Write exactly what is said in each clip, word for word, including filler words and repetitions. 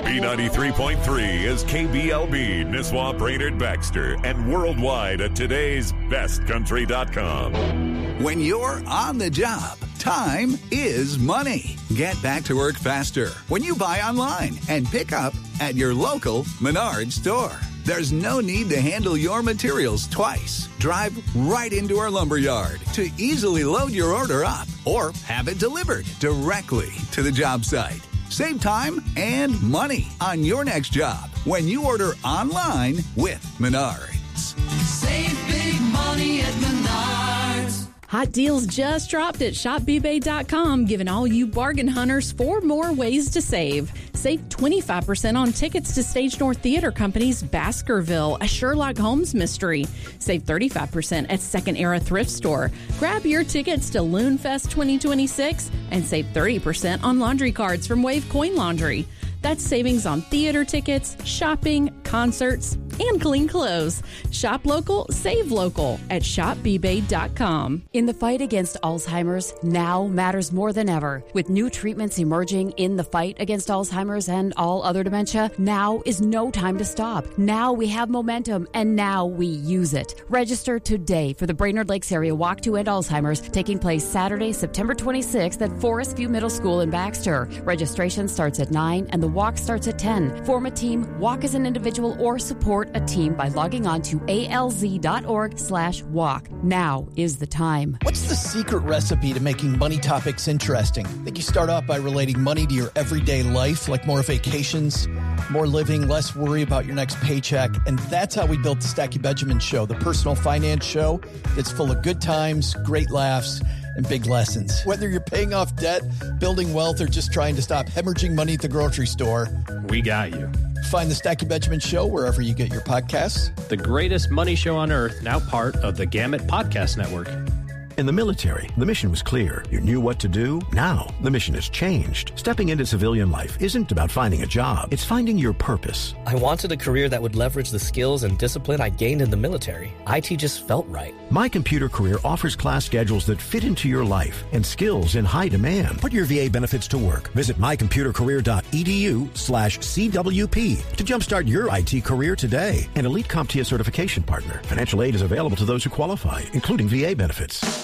B ninety-three point three is K B L B, Nisswa, Brainerd, Baxter, and worldwide at today's best country dot com. When you're on the job, time is money. Get back to work faster when you buy online and pick up at your local Menards store. There's no need to handle your materials twice. Drive right into our lumber yard to easily load your order up or have it delivered directly to the job site. Save time and money on your next job when you order online with Menards. Save big money at Menards. Hot deals just dropped at shop b bay dot com, giving all you bargain hunters four more ways to save. Save twenty-five percent on tickets to Stage North Theater Company's Baskerville, a Sherlock Holmes mystery. Save thirty-five percent at Second Era Thrift Store. Grab your tickets to Loon Fest twenty twenty-six and save thirty percent on laundry cards from Wave Coin Laundry. That's savings on theater tickets, shopping, concerts, and clean clothes. Shop local, save local at shop b bay dot com. In the fight against Alzheimer's, now matters more than ever. With new treatments emerging in the fight against Alzheimer's and all other dementia, now is no time to stop. Now we have momentum, and now we use it. Register today for the Brainerd Lakes Area Walk to End Alzheimer's, taking place Saturday, September twenty-sixth at Forest View Middle School in Baxter. Registration starts at nine and the walk starts at ten. Form a team, walk as an individual, or support a team by logging on to a l z dot org slash walk. Now is the time. What's the secret recipe to making money topics interesting? I think you start off by relating money to your everyday life, like more vacations, more living, less worry about your next paycheck. And that's how we built the Stacey Benjamin Show, the personal finance show that's full of good times, great laughs, and big lessons. Whether you're paying off debt, building wealth, or just trying to stop hemorrhaging money at the grocery store, we got you. Find the Stacey Benjamin Show wherever you get your podcasts. The greatest money show on earth, now part of the Gamut Podcast Network. In the military, the mission was clear. You knew what to do. Now, the mission has changed. Stepping into civilian life isn't about finding a job. It's finding your purpose. I wanted a career that would leverage the skills and discipline I gained in the military. I T just felt right. My Computer Career offers class schedules that fit into your life and skills in high demand. Put your V A benefits to work. Visit my computer career dot e d u slash c w p to jumpstart your I T career today. An elite CompTIA certification partner. Financial aid is available to those who qualify, including V A benefits.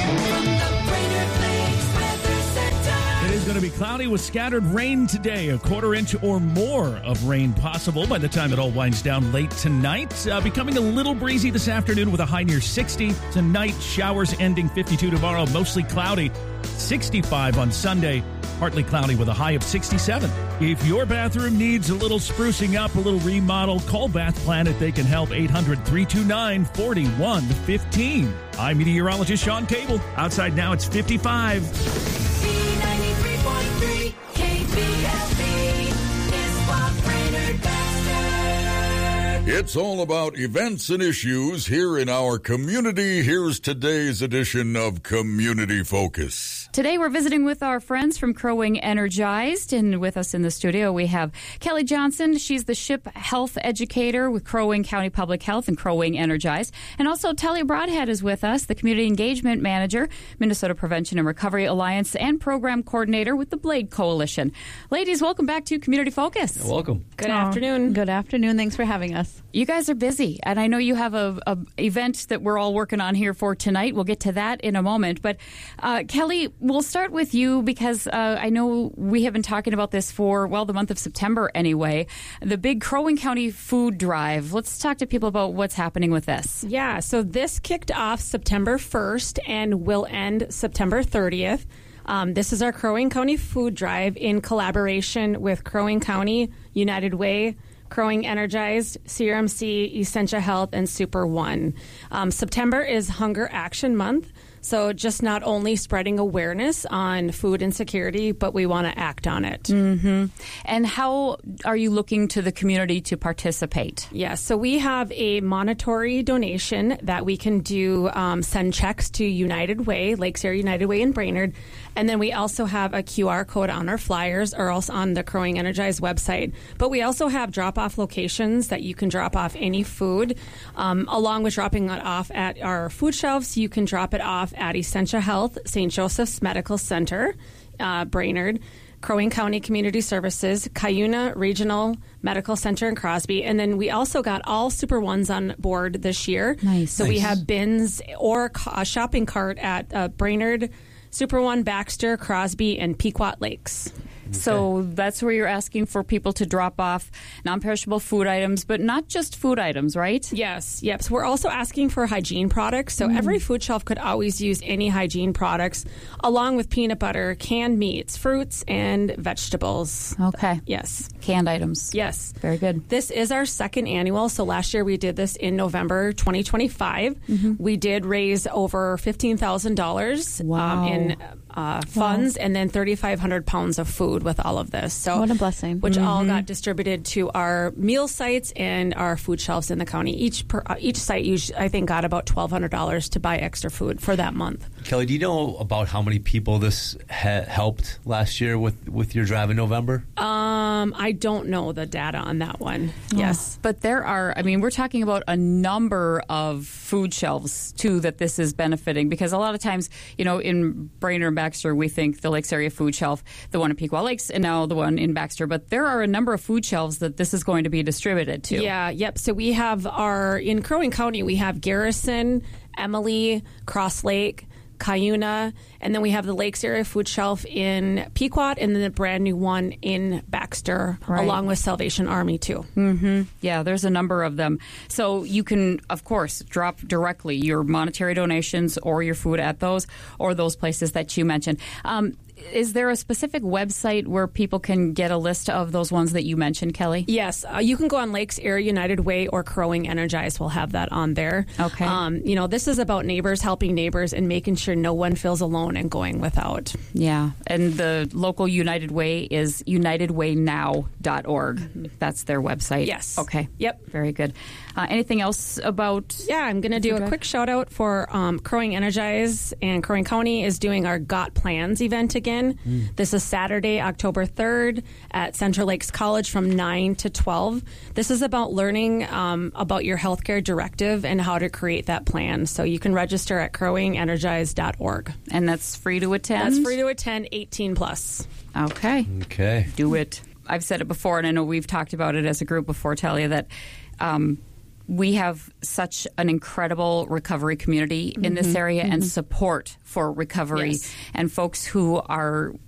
It is going to be cloudy with scattered rain today. A quarter inch or more of rain possible by the time it all winds down late tonight. Uh, becoming a little breezy this afternoon with a high near sixty. Tonight, showers ending fifty-two tomorrow. Mostly cloudy. sixty-five on Sunday. Partly cloudy with a high of sixty-seven. If your bathroom needs a little sprucing up, a little remodel, call Bath Planet. They can help. eight hundred, three two nine, four one one five. I'm meteorologist Sean Cable. Outside now it's fifty-five. B ninety-three point three K B L B is what Brainerd Baxter. It's all about events and issues here in our community. Here's today's edition of Community Focus. Today we're visiting with our friends from Crow Wing Energized, and with us in the studio we have Kelly Johnson. She's the ship health educator with Crow Wing County Public Health and Crow Wing Energized. And also Talia Broadhead is with us, the community engagement manager, Minnesota Prevention and Recovery Alliance, and program coordinator with the Blade Coalition. Ladies, welcome back to Community Focus. You're welcome. Good oh, afternoon. Good afternoon. Thanks for having us. You guys are busy, and I know you have a, a event that we're all working on here for tonight. We'll get to that in a moment. But uh, Kelly, we'll start with you because uh, I know we have been talking about this for, well, the month of September anyway. The big Crow Wing County food drive. Let's talk to people about what's happening with this. Yeah, so this kicked off September first and will end September thirtieth. Um, this is our Crow Wing County food drive in collaboration with Crow Wing County, United Way, Crow Wing Energized, C R M C, Essentia Health, and Super One. Um, September is Hunger Action Month. So just not only spreading awareness on food insecurity, but we want to act on it. Mm-hmm. And how are you looking to the community to participate? Yeah, so we have a monetary donation that we can do, um, send checks to United Way, Lakes Area United Way in Brainerd. And then we also have a Q R code on our flyers or else on the Crow Wing Energized website. But we also have drop-off locations that you can drop off any food. Um, along with dropping it off at our food shelves, you can drop it off at Essentia Health, Saint Joseph's Medical Center, uh, Brainerd, Crow Wing County Community Services, Cuyuna Regional Medical Center in Crosby, and then we also got all Super Ones on board this year. Nice. So nice. we have bins or a shopping cart at uh, Brainerd, Super One, Baxter, Crosby, and Pequot Lakes. So that's where you're asking for people to drop off non-perishable food items, but not just food items, right? Yes, yep. So we're also asking for hygiene products. So mm. every food shelf could always use any hygiene products, along with peanut butter, canned meats, fruits, and vegetables. Okay. Yes. Canned items. Yes. Very good. This is our second annual. So last year we did this in November twenty twenty-five. Mm-hmm. We did raise over fifteen thousand dollars wow. um, in uh, funds wow. and then thirty-five hundred pounds of food with all of this. So what a blessing. Which mm-hmm. all got distributed to our meal sites and our food shelves in the county. Each per, uh, each site, usually, I think, got about twelve hundred dollars to buy extra food for that month. Kelly, do you know about how many people this ha- helped last year with, with your drive in November? Um, I don't know the data on that one. Oh. Yes. But there are, I mean, we're talking about a number of food shelves, too, that this is benefiting. Because a lot of times, you know, in Brainerd and Baxter, we think the Lakes Area Food Shelf, the one in Pequot Lakes, and now the one in Baxter. But there are a number of food shelves that this is going to be distributed to. Yeah, yep. So we have our, in Crow Wing County, we have Garrison, Emily, Cross Lake, Cuyuna, and then we have the Lakes Area Food Shelf in Pequot, and then the brand new one in Baxter, right. along with Salvation Army, too. Mm-hmm. Yeah, there's a number of them. So you can, of course, drop directly your monetary donations or your food at those, or those places that you mentioned. Um, Is there a specific website where people can get a list of those ones that you mentioned, Kelly? Yes. Uh, you can go on Lakes Area United Way or Crow Wing Energized. We'll have that on there. Okay. Um, you know, this is about neighbors helping neighbors and making sure no one feels alone and going without. Yeah. And the local United Way is united way now dot org. Mm-hmm. That's their website. Yes. Okay. Yep. Very good. Uh, anything else about... Yeah, I'm going to do a drive? quick shout out for um, Crow Wing Energize, and Crow Wing County is doing our Got Plans event again. Mm. This is Saturday, October third at Central Lakes College from nine to twelve. This is about learning um, about your healthcare directive and how to create that plan. So you can register at crow wing energize dot org. And that's free to attend? That's free to attend, eighteen plus. Okay. Okay. Do it. I've said it before, and I know we've talked about it as a group before, Talia, that... Um, we have such an incredible recovery community in mm-hmm, this area mm-hmm. and support for recovery, yes. and folks who are